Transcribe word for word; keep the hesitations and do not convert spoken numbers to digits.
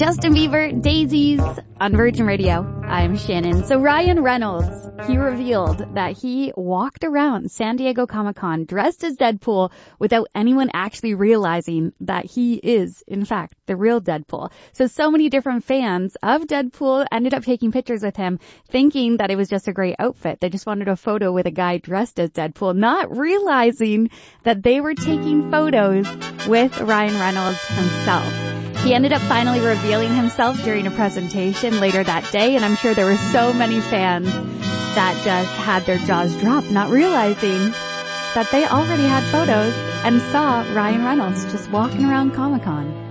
Justin Bieber, Daisies on Virgin Radio. I'm Shannon. So Ryan Reynolds, he revealed that he walked around San Diego Comic-Con dressed as Deadpool without anyone actually realizing that he is, in fact, the real Deadpool. So, so many different fans of Deadpool ended up taking pictures with him, thinking that it was just a great outfit. They just wanted a photo with a guy dressed as Deadpool, not realizing that they were taking photos with Ryan Reynolds himself. He ended up finally revealing himself during a presentation later that day, and I'm sure there were so many fans that just had their jaws drop, not realizing that they already had photos and saw Ryan Reynolds just walking around Comic-Con.